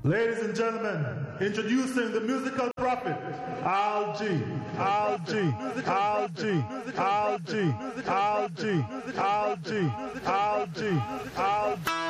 Ladies and gentlemen, introducing the musical prophet, Al G, Al G, Al G, Al G, Al G, Al G, Al G, Al G.